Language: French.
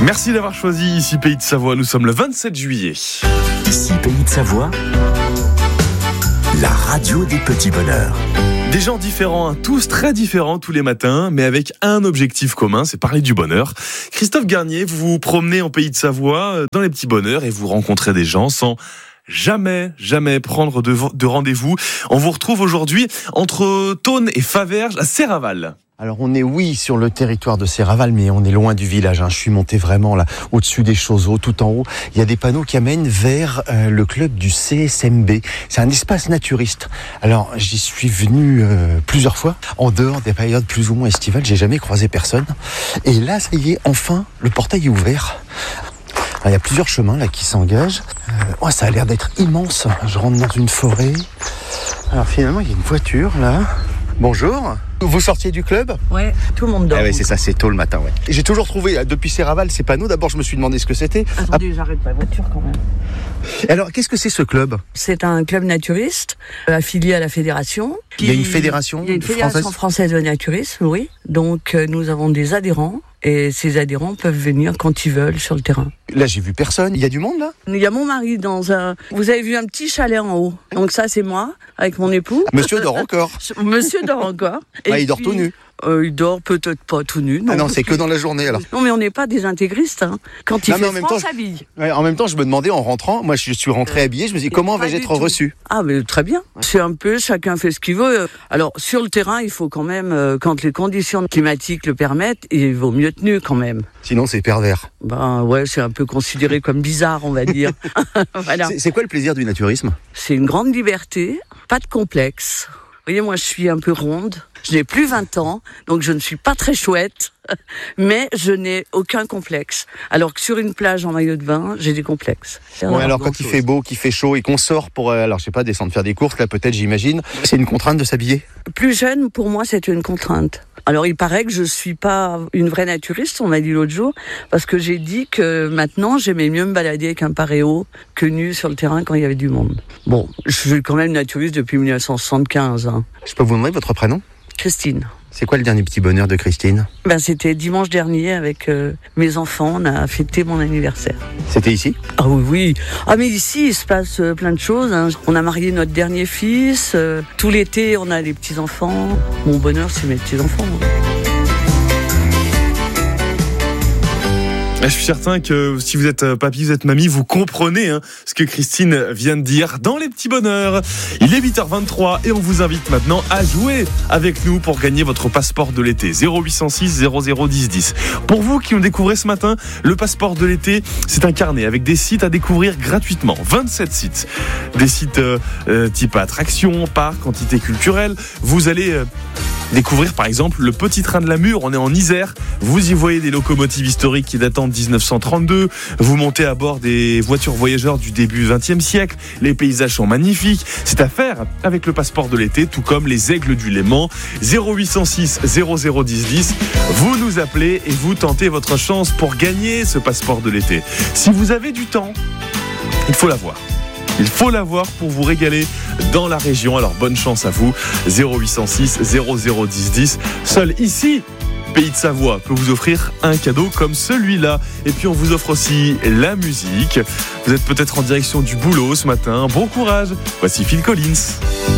Merci d'avoir choisi Ici Pays de Savoie. Nous sommes le 27 juillet. Ici Pays de Savoie, la radio des petits bonheurs. Des gens différents, tous très différents tous les matins, mais avec un objectif commun, c'est parler du bonheur. Christophe Garnier, vous vous promenez en Pays de Savoie dans les petits bonheurs et vous rencontrez des gens sans jamais prendre de rendez-vous. On vous retrouve aujourd'hui entre Thônes et Faverges à Serraval. Alors on est sur le territoire de Serraval, mais on est loin du village. Je suis monté vraiment là au-dessus des Choseaux, tout en haut. Il y a des panneaux qui amènent vers le club du CSMB. C'est un espace naturiste. Alors j'y suis venu plusieurs fois, en dehors des périodes plus ou moins estivales. J'ai jamais croisé personne. Et là, ça y est, enfin, le portail est ouvert. Alors, il y a plusieurs chemins là qui s'engagent. Ça a l'air d'être immense. Je rentre dans une forêt. Alors finalement, il y a une voiture là. Bonjour. Vous sortiez du club ? Ouais, tout le monde dort. Ah ouais, c'est ça, c'est tôt le matin, ouais. J'ai toujours trouvé, depuis Serraval, ces panneaux. D'abord, je me suis demandé ce que c'était. Attendez, j'arrête la voiture quand même. Alors, qu'est-ce que c'est ce club ? C'est un club naturiste affilié à la fédération. Il y a une fédération française ? Il y a une fédération française de naturisme, oui. Donc, nous avons des adhérents. Et ces adhérents peuvent venir quand ils veulent sur le terrain. Là, j'ai vu personne. Il y a du monde, là ? Il y a mon mari dans un... Vous avez vu un petit chalet en haut. Donc ça, c'est moi, avec mon époux. Monsieur dort encore. Monsieur dort encore. Et il dort tout nu. Il dort peut-être pas tout nu. Non. Ah non, c'est que dans la journée, alors. Non, mais on n'est pas des intégristes. Quand il fait froid, on s'habille. Ouais, en même temps, je me demandais, en rentrant, moi, je suis rentré habillé, je me suis dit, comment vais-je être reçu ? Ah, mais très bien. C'est un peu, chacun fait ce qu'il veut. Alors, sur le terrain, il faut quand même, quand les conditions climatiques le permettent, il vaut mieux tenu quand même. Sinon, c'est pervers. Ben ouais, c'est un peu considéré comme bizarre, on va dire. Voilà. C'est quoi le plaisir du naturisme ? C'est une grande liberté, pas de complexe. Vous voyez, moi, je suis un peu ronde. Je n'ai plus 20 ans, donc je ne suis pas très chouette, mais je n'ai aucun complexe. Alors que sur une plage en maillot de bain, j'ai des complexes. Ouais, alors quand il fait beau, qu'il fait chaud et qu'on sort pour, alors je sais pas, descendre faire des courses, là peut-être, j'imagine, c'est une contrainte de s'habiller ? Plus jeune, pour moi, c'est une contrainte. Alors, il paraît que je suis pas une vraie naturiste, on m'a dit l'autre jour, parce que j'ai dit que maintenant, j'aimais mieux me balader avec un paréo que nu sur le terrain quand il y avait du monde. Bon, je suis quand même naturiste depuis 1975. Je peux vous demander votre prénom ? Christine. C'est quoi le dernier petit bonheur de Christine ? C'était dimanche dernier avec mes enfants, on a fêté mon anniversaire. C'était ici ? Ah oui. Ah mais ici, il se passe plein de choses. On a marié notre dernier fils. Tout l'été, on a les petits-enfants. Mon bonheur, c'est mes petits-enfants. Je suis certain que si vous êtes papy, vous êtes mamie, vous comprenez ce que Christine vient de dire dans les petits bonheurs. Il est 8h23 et on vous invite maintenant à jouer avec nous pour gagner votre passeport de l'été. 0806 00 10 10. Pour vous qui nous découvrez ce matin, le passeport de l'été, c'est un carnet avec des sites à découvrir gratuitement. 27 sites. Des sites type attraction, parc, entité culturelle. Vous allez découvrir par exemple le Petit Train de la Mure. On est en Isère. Vous y voyez des locomotives historiques qui datent de 1932. Vous montez à bord des voitures voyageurs du début 20e siècle. Les paysages sont magnifiques. C'est à faire avec le passeport de l'été, tout comme les aigles du Léman. 0806 00 10 10. Vous nous appelez et vous tentez votre chance pour gagner ce passeport de l'été. Si vous avez du temps, il faut l'avoir. Il faut l'avoir pour vous régaler dans la région. Alors bonne chance à vous. 0806 00 10 10. Seul ici, Pays de Savoie peut vous offrir un cadeau comme celui-là. Et puis on vous offre aussi la musique. Vous êtes peut-être en direction du boulot ce matin. Bon courage. Voici Phil Collins.